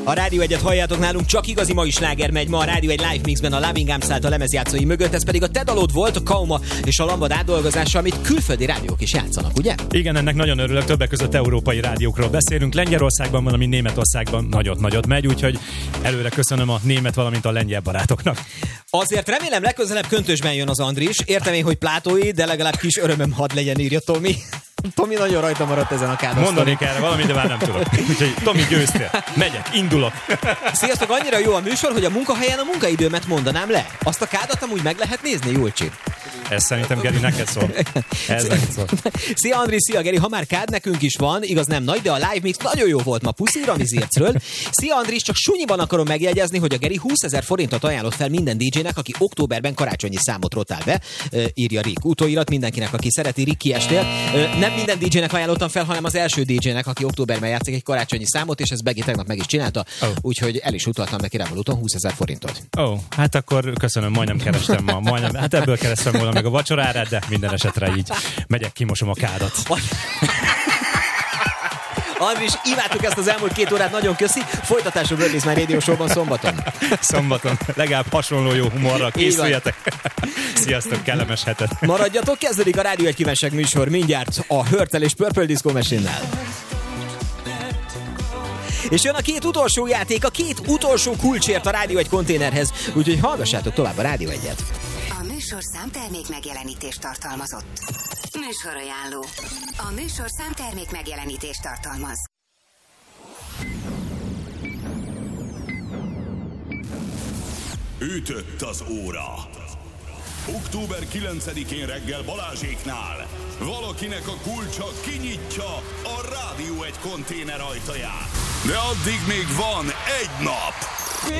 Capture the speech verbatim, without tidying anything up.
A Rádió egyet halljátok nálunk, csak igazi mai sláger megy ma a Rádió egy live mixben a Loving Arms állt a lemezjátszói mögött, ez pedig a Te dalod volt, a Kauma és a Lambad átdolgozása, amit külföldi rádiók is játszanak, ugye? Igen, ennek nagyon örülök, többek között európai rádiókról beszélünk. Lengyelországban van, ami Németországban nagyot-nagyot megy, úgyhogy előre köszönöm a német, valamint a lengyel barátoknak. Azért remélem legközelebb köntösben jön az Andris. Értem én, hogy plátói, de legalább kis örömöm hadd legyen, írja Tomi. Tomi nagyon rajta maradt ezen a kádasztalon. Mondanék erre valamit, de már nem tudok. Úgyhogy Tomi, győztél. Megyek, indulok. Sziasztok, annyira jó a műsor, hogy a munkahelyen a munkaidőmet mondanám le. Azt a kádat amúgy meg lehet nézni, Julcsi? Ez szerintem, Geri, neked szól. Ez neked szól. Szia Andris, szia Geri, ha már kád nekünk is van, igaz nem nagy, de a live mix nagyon jó volt ma, puszi Ramizircről. Szia Andris, csak sunyiban akarom megjegyezni, hogy a Geri húszezer forintot ajánlott fel minden dé jének, aki októberben karácsonyi számot rotál be, írja Rick. Utóirat mindenkinek, aki szereti Ricky estél. Nem minden dé jének ajánlottam fel, hanem az első dé jének, aki októberben játszik egy karácsonyi számot, és ezt Begi tegnap meg is csinálta, oh. Úgyhogy el is utaltam neki Revoluton húszezer forintot. Ó, oh, hát akkor köszönöm, majdnem kerestem ma, majdnem, hát ebből kerestem volna meg a vacsorárát, de minden esetre így megyek, kimosom a kádat. Andris, imádtuk ezt az elmúlt két órát, nagyon köszi. Folytatás a Birdies My Radio Show-ban szombaton. Szombaton, legalább hasonló jó humorral készüljetek. Sziasztok, kellemes hetet. Maradjatok, kezdődik a Rádió egy kívánság műsor mindjárt a Hurtel és Purple Disco Machine-nel. És jön a két utolsó játék, a két utolsó kulcsért a Rádió egy konténerhez, úgyhogy hallgassátok tovább a Rádió egyet. A műsorszám termék megjelenítést tartalmazott. Műsorajánló. A műsorszám termék megjelenítést tartalmaz. Ütött az óra. október kilencedikén reggel Balázséknál valakinek a kulcsa kinyitja a Rádió egy konténer ajtaját. De addig még van egy nap.